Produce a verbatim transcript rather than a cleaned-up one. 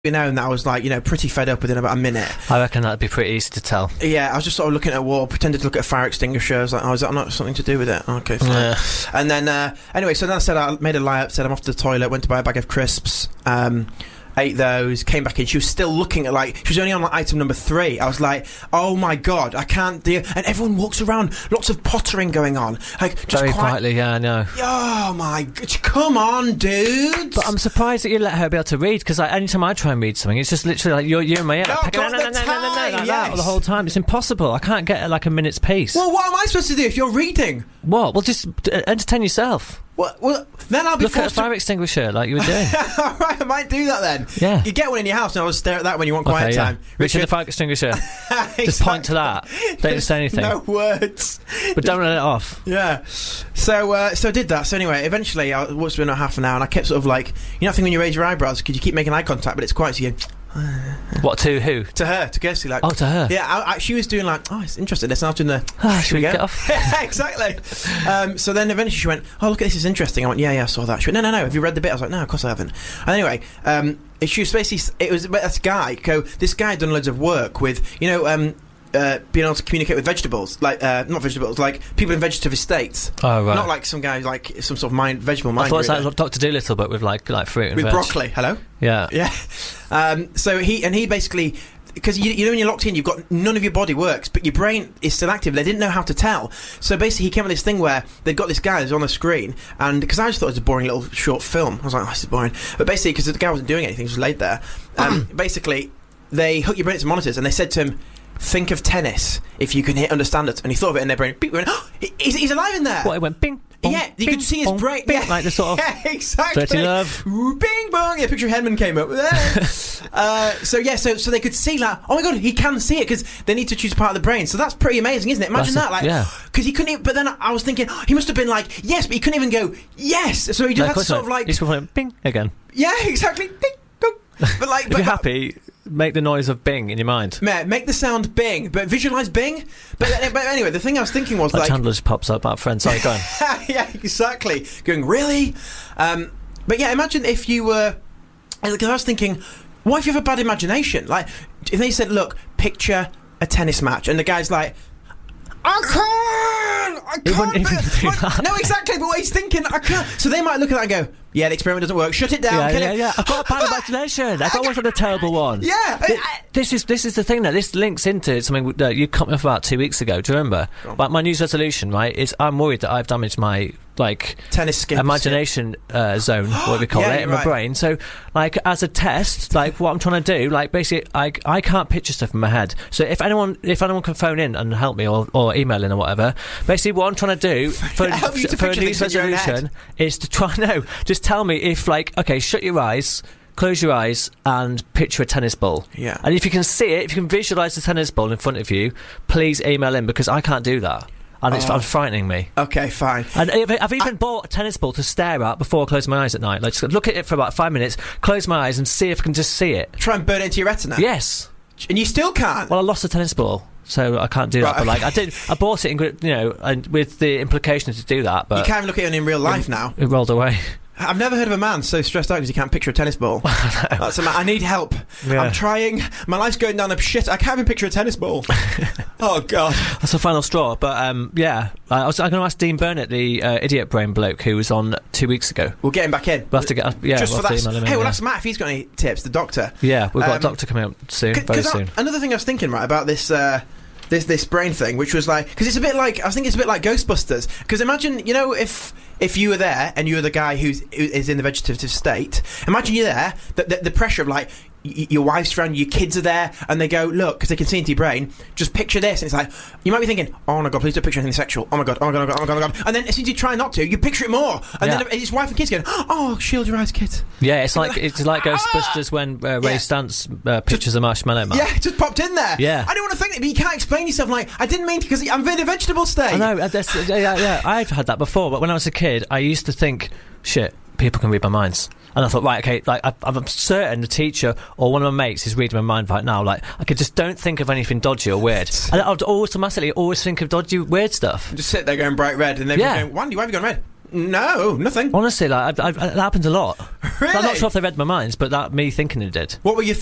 known that I was like, you know, pretty fed up within about a minute. I reckon that'd be pretty easy to tell. Yeah, I was just sort of looking at a wall, pretended to look at a fire extinguisher. I was like, oh, is that not something to do with it? Okay, fine. Yeah. And then, uh, anyway, so then I said, I made a lie up, said I'm off to the toilet, went to buy a bag of crisps, um, ate those, came back in. She was still looking at, like, she was only on like item number three. I was like, oh my god, I can't deal. And everyone walks around, lots of pottering going on, like just very quite, quietly. Yeah, I know. Oh my god, come on, dude. But I'm surprised that you let her be able to read, because like, anytime I try and read something, it's just literally like you're, you're in my ear. No, like, got no, no, the no, no, no, no, time, like yes. that the whole time. It's impossible. I can't get like a minute's pace. Well, what am I supposed to do if you're reading? What? Well, just uh, entertain yourself. Well, well, then I'll be Look at a forced to... fire extinguisher like you were doing. All right, I might do that then. Yeah. You get one in your house and I'll stare at that when you want quiet Okay, yeah. time. Richard, the fire extinguisher. Exactly. Just point to that. Don't say anything. No words. But don't let it off. Yeah. So, uh, so I did that. So anyway, eventually, I was been a half an hour, and I kept sort of like, you know, I think when you raise your eyebrows, because you keep making eye contact, but it's quiet, so you. What, to who? To her, to Kirsty, like. Oh, to her. Yeah, I, I, she was doing like, oh, it's interesting. This, and I was doing the. Ah, should we go? get off? Exactly. Um, so then eventually she went, oh, look at this, is interesting. I went, yeah, yeah, I saw that. She went, no, no, no. Have you read the bit? I was like, no, of course I haven't. And anyway, um, she was basically, it was about this guy. Go, this guy had done loads of work with, you know, um. Uh, being able to communicate with vegetables, like uh, not vegetables, like people in vegetative estates. Oh right. Not like some guy like some sort of mind vegetable mind. I thought it was reader. like Doctor Dolittle, but with like like fruit and with veg. broccoli. Hello. Yeah. Yeah. Um, so he and he basically. Because you, you know when you're locked in, you've got none of your body works, but your brain is still active. They didn't know how to tell, so basically he came up with this thing where they've got this guy who's on the screen, and because I just thought it was a boring little short film, I was like, oh, this is boring. But basically, because the guy wasn't doing anything, he was laid there. Um, basically, they hook your brain to monitors, and they said to him, think of tennis if you can hit, understand it. And he thought of it in their brain. Beep, went, oh, he's, he's alive in there. What, it went bing, bong, yeah, you bing, could see his bong, brain. Bing, yeah. like the sort of yeah, exactly. Dirty Love. Ooh, bing bong. Yeah, picture of Hedman came up. uh, so yeah, so so they could see like, oh my god, he can see it because they need to choose part of the brain. So that's pretty amazing, isn't it? Imagine that's that, like, a, yeah. Because he couldn't. Even, but then I was thinking, oh, he must have been like, yes, but he couldn't even go yes. So he just no, had to sort not. of like, he's going bing again. Yeah, exactly. Bing, bong. But like, if but, you're happy, make the noise of bing in your mind. Mate, make the sound bing, but visualise bing. But, but anyway, the thing I was thinking was like, like Chandler just pops up, our friend. Sorry, go on. Yeah, exactly. Going really, um, but yeah, imagine if you were. Because I was thinking, what if you have a bad imagination? Like, if they said, "Look, picture a tennis match," and the guy's like, I can't! I can't! He wouldn't even do like, that. No, exactly, but what he's thinking, I can't. So they might look at that and go, yeah, the experiment doesn't work, shut it down. Yeah, kill yeah, it. yeah. I've got a bad imagination. I got one for the terrible one. Yeah. Th- this is this is the thing that this links into something that you cut me off about two weeks ago. Do you remember? Like my New Year's resolution, right? Is I'm worried that I've damaged my like tennis skin imagination uh, zone, what we call yeah, it, in right. my brain. So, like as a test, like what I'm trying to do, like basically, I I can't picture stuff in my head. So if anyone if anyone can phone in and help me or, or email in or whatever, basically what I'm trying to do for, Help you to for a picture New Year's things in your own resolution head. is to try. No, just tell me if like okay, shut your eyes. Close your eyes and picture a tennis ball. Yeah. And if you can see it, if you can visualise the tennis ball in front of you, please email in because I can't do that. And it's, Oh. it's frightening me. Okay, fine. And I've, I've even I- bought a tennis ball to stare at before I close my eyes at night. Like, just look at it for about five minutes, close my eyes and see if I can just see it. Try and burn it into your retina? Yes. And you still can't? Well, I lost the tennis ball, so I can't do Right, that. But like, okay. I did, I bought it, in, you know, and with the implication to do that. But you can't even look at it in real life now. It rolled away. I've never heard of a man so stressed out because he can't picture a tennis ball. That's a ma- I need help. Yeah. I'm trying. My life's going down a shit. I can't even picture a tennis ball. Oh, God. That's the final straw. But um, yeah, I was, I'm going to ask Dean Burnett, the uh, idiot brain bloke who was on two weeks ago. We'll get him back in. We'll have to get, yeah, Just we'll for have to that. email him in, Hey, well, yeah. that's Matt if he's got any tips. The doctor. Yeah, we've got Um, a doctor coming up soon, C- very 'cause I- soon. another thing I was thinking, right, about this. Uh, This this brain thing, which was like, because it's a bit like, I think it's a bit like Ghostbusters. Because imagine, you know, if if you were there and you were the guy who's who is in the vegetative state. Imagine you're there, the, the, the pressure of like y- your wife's around, your kids are there, and they go, look, because they can see into your brain. Just picture this, and it's like you might be thinking, oh my god, please don't picture anything sexual. Oh my god, oh my god, oh my god, oh my god, oh my god. And then as soon as you try not to, you picture it more, and Yeah. then his wife and kids going, oh, shield your eyes, kids. Yeah, it's like it's like Ah! Ghostbusters when uh, Ray Yeah. Stantz uh, pictures a marshmallow man. Yeah, it just popped in there. Yeah. I don't want to think that, but you can't explain yourself. Like, I didn't mean to, because I'm in a vegetable state. I know. uh, That's, uh, yeah, yeah, I've had that before. But when I was a kid, I used to think, shit, people can read my minds. And I thought, right, okay, like I, I'm certain the teacher or one of my mates is reading my mind right now. Like, I could just don't think of anything dodgy or weird, and I'd automatically always think of dodgy, weird stuff. Just sit there going bright red, and then Yeah. going, Wandy, why have you gone red? No, nothing. Honestly, like I've, I've, that happens a lot. Really? I'm not sure if they read my minds, but that me thinking it did. What were you